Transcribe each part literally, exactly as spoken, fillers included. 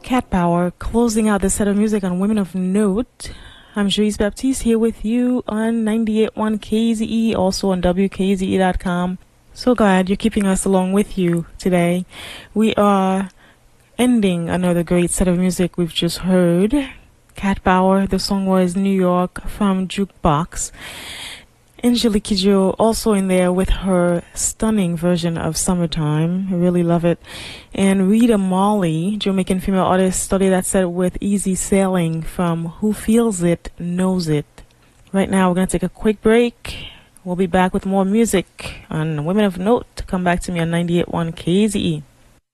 Cat Power, closing out the set of music on Women of Note. I'm Joyce Baptiste here with you on ninety-eight point one K Z E, also on W K Z E dot com. So glad you're keeping us along with you today. We are ending another great set of music we've just heard. Cat Power, the song was New York from Jukebox. Angelique Kidjo also in there with her stunning version of Summertime. I really love it. And Rita Marley, Jamaican female artist, started that set with Easy Sailing from Who Feels It Knows It. Right now we're going to take a quick break. We'll be back with more music on Women of Note. Come back to me on ninety-eight point one K Z E.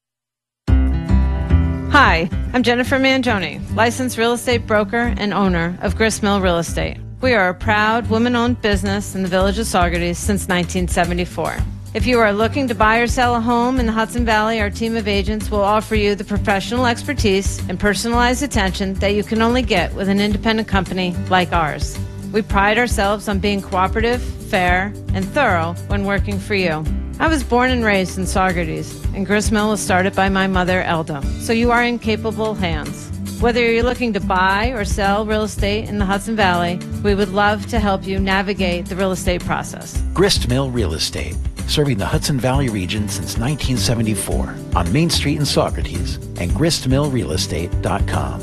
Hi, I'm Jennifer Mangione, licensed real estate broker and owner of Gristmill Real Estate. We are a proud woman-owned business in the village of Saugerties since nineteen seventy-four. If you are looking to buy or sell a home in the Hudson Valley, our team of agents will offer you the professional expertise and personalized attention that you can only get with an independent company like ours. We pride ourselves on being cooperative, fair, and thorough when working for you. I was born and raised in Saugerties, and Gristmill was started by my mother, Elda, so you are in capable hands. Whether you're looking to buy or sell real estate in the Hudson Valley, we would love to help you navigate the real estate process. Gristmill Real Estate, serving the Hudson Valley region since nineteen seventy-four on Main Street in Saugerties and grist mill real estate dot com.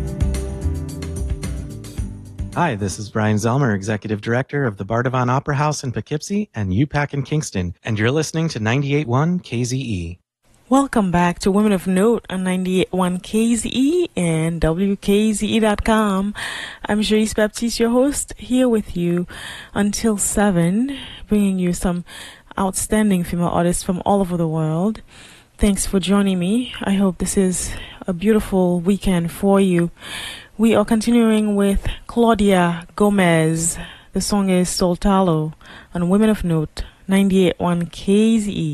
Hi, this is Brian Zelmer, Executive Director of the Bardavon Opera House in Poughkeepsie and U PAC in Kingston, and you're listening to ninety-eight point one K Z E. Welcome back to Women of Note on ninety-eight point one K Z E and W K Z E dot com. I'm Joyce Baptiste, your host, here with you until seven, bringing you some outstanding female artists from all over the world. Thanks for joining me. I hope this is a beautiful weekend for you. We are continuing with Claudia Gomez. The song is Soltalo on Women of Note, ninety-eight point one K Z E.